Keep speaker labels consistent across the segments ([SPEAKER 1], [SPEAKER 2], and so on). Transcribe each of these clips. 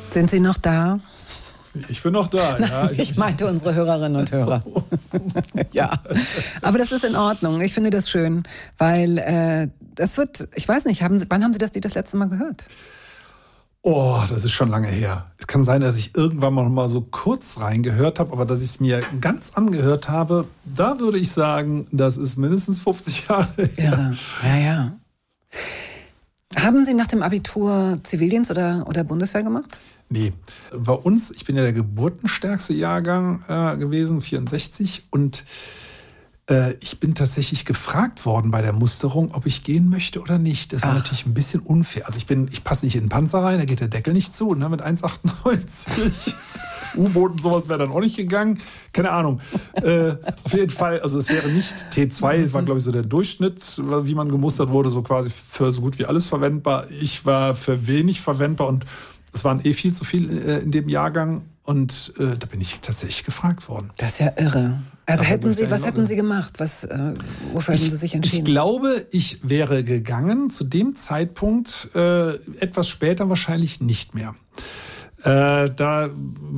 [SPEAKER 1] Sind Sie noch da?
[SPEAKER 2] Ich bin noch da, ja.
[SPEAKER 1] Ich meinte unsere Hörerinnen und Hörer. So. Ja, aber das ist in Ordnung. Ich finde das schön, weil das wird, ich weiß nicht, wann haben Sie das Lied das letzte Mal gehört?
[SPEAKER 2] Oh, das ist schon lange her. Es kann sein, dass ich irgendwann mal so kurz reingehört habe, aber dass ich es mir ganz angehört habe, da würde ich sagen, das ist mindestens 50 Jahre her.
[SPEAKER 1] Ja. Haben Sie nach dem Abitur Zivildienst oder Bundeswehr gemacht?
[SPEAKER 2] Nee, bei uns, ich bin ja der geburtenstärkste Jahrgang gewesen, 64, und ich bin tatsächlich gefragt worden bei der Musterung, ob ich gehen möchte oder nicht. Das war natürlich ein bisschen unfair. Also ich passe nicht in den Panzer rein, da geht der Deckel nicht zu, ne, mit 1,98. U-Boot und sowas wäre dann auch nicht gegangen. Keine Ahnung. Auf jeden Fall, also es wäre nicht T2, war glaube ich so der Durchschnitt, wie man gemustert wurde, so quasi für so gut wie alles verwendbar. Ich war für wenig verwendbar und es waren viel zu viel in dem Jahrgang. Und da bin ich tatsächlich gefragt worden.
[SPEAKER 1] Das ist ja irre. Also was hätten Sie gemacht? Wofür hätten Sie sich entschieden?
[SPEAKER 2] Ich glaube, ich wäre gegangen. Zu dem Zeitpunkt, etwas später wahrscheinlich nicht mehr. Da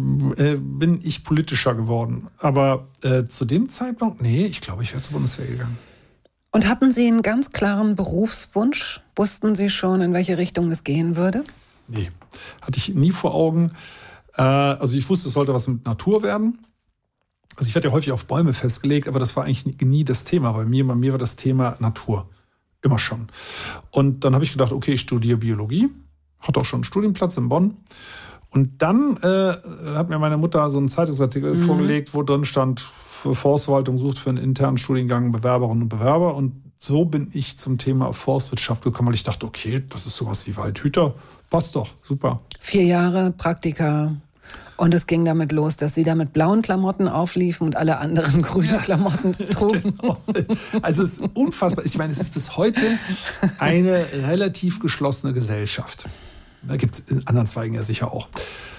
[SPEAKER 2] bin ich politischer geworden. Aber zu dem Zeitpunkt, nee, ich glaube, ich wäre zur Bundeswehr gegangen.
[SPEAKER 1] Und hatten Sie einen ganz klaren Berufswunsch? Wussten Sie schon, in welche Richtung es gehen würde?
[SPEAKER 2] Nee, hatte ich nie vor Augen. Also ich wusste, es sollte was mit Natur werden. Also ich werde ja häufig auf Bäume festgelegt, aber das war eigentlich nie das Thema. Bei mir war das Thema Natur. Immer schon. Und dann habe ich gedacht, okay, ich studiere Biologie. Hatte auch schon einen Studienplatz in Bonn. Und dann hat mir meine Mutter so einen Zeitungsartikel vorgelegt, wo drin stand, Forstverwaltung sucht für einen internen Studiengang Bewerberinnen und Bewerber. Und so bin ich zum Thema Forstwirtschaft gekommen, weil ich dachte, okay, das ist sowas wie Waldhüter. Passt doch, super.
[SPEAKER 1] 4 Jahre Praktika. Und es ging damit los, dass Sie da mit blauen Klamotten aufliefen und alle anderen grüne Klamotten trugen.
[SPEAKER 2] Genau. Also es ist unfassbar. Ich meine, es ist bis heute eine relativ geschlossene Gesellschaft. Da gibt es in anderen Zweigen ja sicher auch.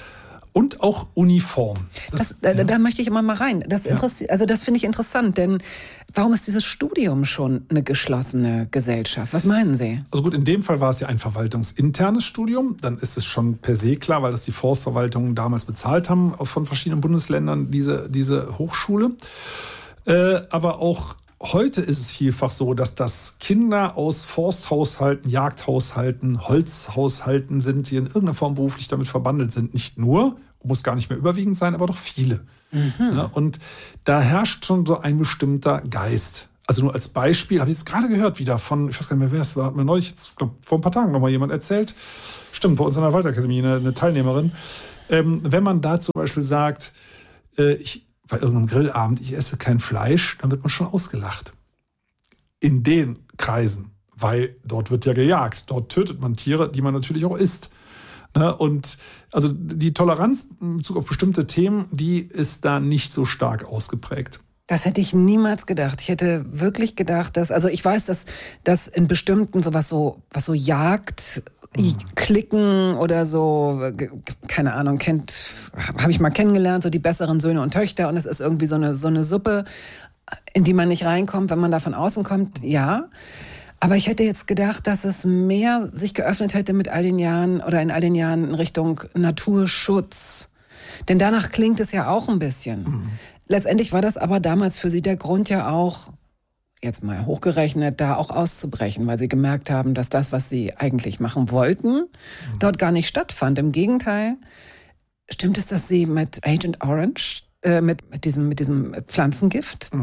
[SPEAKER 2] Und auch Uniform.
[SPEAKER 1] Da möchte ich immer mal rein. Das finde ich interessant, denn warum ist dieses Studium schon eine geschlossene Gesellschaft? Was meinen Sie?
[SPEAKER 2] Also gut, in dem Fall war es ja ein verwaltungsinternes Studium. Dann ist es schon per se klar, weil das die Forstverwaltungen damals bezahlt haben von verschiedenen Bundesländern, diese Hochschule. Aber auch heute ist es vielfach so, dass das Kinder aus Forsthaushalten, Jagdhaushalten, Holzhaushalten sind, die in irgendeiner Form beruflich damit verbandelt sind. Nicht nur, muss gar nicht mehr überwiegend sein, aber doch viele. Ja, und da herrscht schon so ein bestimmter Geist. Also nur als Beispiel, habe ich jetzt gerade gehört wieder von, ich weiß gar nicht mehr, wer es war, hat mir neulich, jetzt, glaub, vor ein paar Tagen nochmal jemand erzählt. Stimmt, bei uns an der Waldakademie, eine Teilnehmerin. Wenn man da zum Beispiel sagt, bei irgendeinem Grillabend, ich esse kein Fleisch, dann wird man schon ausgelacht. In den Kreisen, weil dort wird ja gejagt. Dort tötet man Tiere, die man natürlich auch isst. Und also die Toleranz in Bezug auf bestimmte Themen, die ist da nicht so stark ausgeprägt.
[SPEAKER 1] Das hätte ich niemals gedacht. Ich hätte wirklich gedacht, also ich weiß, dass in bestimmten was so Jagd, Klicken oder so, keine Ahnung, habe ich mal kennengelernt, so die besseren Söhne und Töchter, und es ist irgendwie so eine Suppe, in die man nicht reinkommt, wenn man da von außen kommt, ja. Aber ich hätte jetzt gedacht, dass es mehr sich geöffnet hätte mit all den Jahren oder in all den Jahren in Richtung Naturschutz. Denn danach klingt es ja auch ein bisschen. Letztendlich war das aber damals für Sie der Grund ja auch, jetzt mal hochgerechnet, da auch auszubrechen, weil Sie gemerkt haben, dass das, was Sie eigentlich machen wollten, dort gar nicht stattfand. Im Gegenteil, stimmt es, dass Sie mit Agent Orange, mit diesem Pflanzengift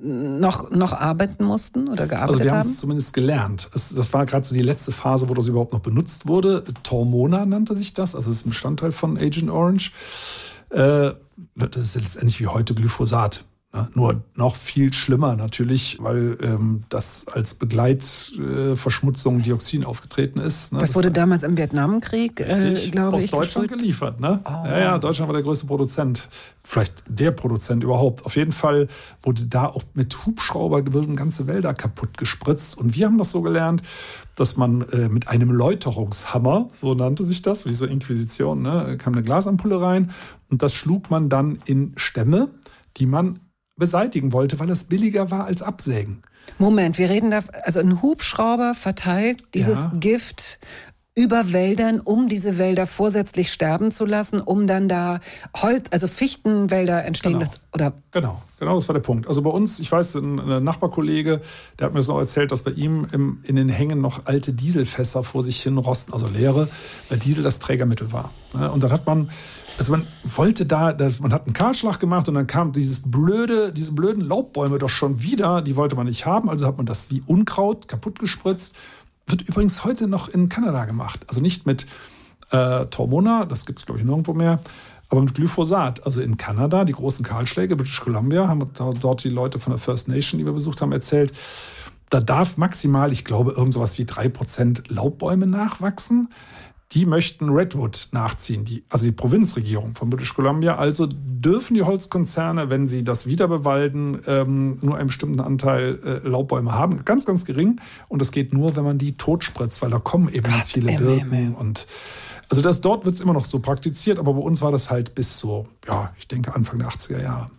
[SPEAKER 1] noch arbeiten mussten oder gearbeitet haben?
[SPEAKER 2] Also wir haben es zumindest gelernt. Das war gerade so die letzte Phase, wo das überhaupt noch benutzt wurde. Tormona nannte sich das, also das ist ein Bestandteil von Agent Orange. Das ist letztendlich wie heute Glyphosat. Nur noch viel schlimmer natürlich, weil das als Begleitverschmutzung Dioxin aufgetreten ist.
[SPEAKER 1] Das wurde damals im Vietnamkrieg, glaube ich,
[SPEAKER 2] aus Deutschland geliefert. Ne? Oh. Ja, Deutschland war der größte Produzent. Vielleicht der Produzent überhaupt. Auf jeden Fall wurde da auch mit Hubschrauber ganze Wälder kaputt gespritzt. Und wir haben das so gelernt, dass man mit einem Läuterungshammer, so nannte sich das, wie so Inquisition, ne, kam eine Glasampulle rein und das schlug man dann in Stämme, die man beseitigen wollte, weil es billiger war als absägen.
[SPEAKER 1] Moment, wir reden da, also ein Hubschrauber verteilt dieses Gift über Wäldern, um diese Wälder vorsätzlich sterben zu lassen, um dann da also Fichtenwälder entstehen.
[SPEAKER 2] Genau, das war der Punkt. Also bei uns, ich weiß, ein Nachbarkollege, der hat mir das noch erzählt, dass bei ihm in den Hängen noch alte Dieselfässer vor sich hin rosten, also leere, weil Diesel das Trägermittel war. Und dann hat man hat einen Kahlschlag gemacht und dann kam diese blöden Laubbäume doch schon wieder, die wollte man nicht haben, also hat man das wie Unkraut kaputt gespritzt. Wird übrigens heute noch in Kanada gemacht. Also nicht mit Tormona, das gibt es glaube ich nirgendwo mehr, aber mit Glyphosat. Also in Kanada, die großen Kahlschläge, British Columbia, haben dort die Leute von der First Nation, die wir besucht haben, erzählt, da darf maximal, ich glaube, irgend sowas wie 3% Laubbäume nachwachsen. Die möchten Redwood nachziehen, also die Provinzregierung von British Columbia. Also dürfen die Holzkonzerne, wenn sie das wieder bewalden, nur einen bestimmten Anteil Laubbäume haben. Ganz, ganz gering. Und das geht nur, wenn man die totspritzt, weil da kommen eben ganz viele Birken. Und also dort wird es immer noch so praktiziert, aber bei uns war das halt bis so, ich denke Anfang der 80er Jahre.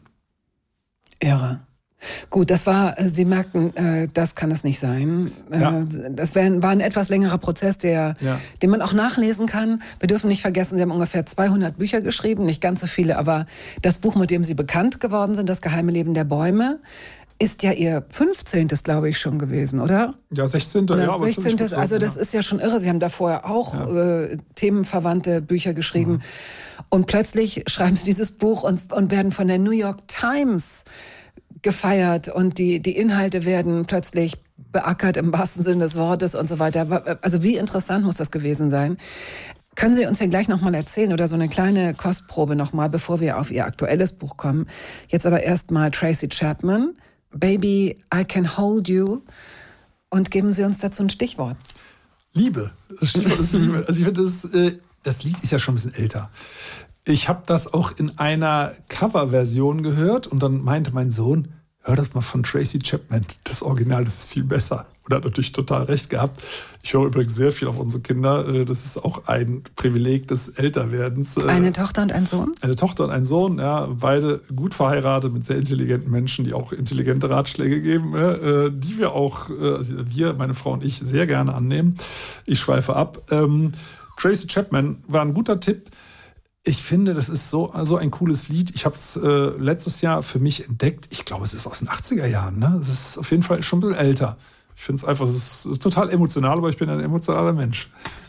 [SPEAKER 1] Irre. Gut, das war, Sie merkten, das kann es nicht sein. Das war ein etwas längerer Prozess, den man auch nachlesen kann. Wir dürfen nicht vergessen, Sie haben ungefähr 200 Bücher geschrieben, nicht ganz so viele, aber das Buch, mit dem Sie bekannt geworden sind, Das geheime Leben der Bäume, ist ja Ihr 15. glaube ich schon gewesen, oder?
[SPEAKER 2] Ja, 16.
[SPEAKER 1] Oder ja, 16. Also das ist ja schon irre. Sie haben da vorher auch themenverwandte Bücher geschrieben. Und plötzlich schreiben Sie dieses Buch und werden von der New York Times gefeiert und die Inhalte werden plötzlich beackert im wahrsten Sinne des Wortes und so weiter. Also wie interessant muss das gewesen sein? Können Sie uns ja gleich nochmal erzählen oder so eine kleine Kostprobe nochmal, bevor wir auf Ihr aktuelles Buch kommen. Jetzt aber erstmal Tracy Chapman, Baby, I Can Hold You, und geben Sie uns dazu ein Stichwort.
[SPEAKER 2] Liebe. Das Stichwort ist Liebe. Also ich finde, das Lied ist ja schon ein bisschen älter. Ich habe das auch in einer Coverversion gehört und dann meinte mein Sohn, hör das mal von Tracy Chapman, das Original, das ist viel besser. Und er hat natürlich total recht gehabt. Ich höre übrigens sehr viel auf unsere Kinder. Das ist auch ein Privileg des Älterwerdens.
[SPEAKER 1] Eine Tochter und ein Sohn?
[SPEAKER 2] Eine Tochter und ein Sohn, ja, beide gut verheiratet mit sehr intelligenten Menschen, die auch intelligente Ratschläge geben, die wir auch, meine Frau und ich, sehr gerne annehmen. Ich schweife ab. Tracy Chapman war ein guter Tipp. Ich finde, das ist so ein cooles Lied. Ich habe es letztes Jahr für mich entdeckt. Ich glaube, es ist aus den 80er Jahren. Ne? Es ist auf jeden Fall schon ein bisschen älter. Ich finde es einfach, es ist total emotional, aber ich bin ein emotionaler Mensch.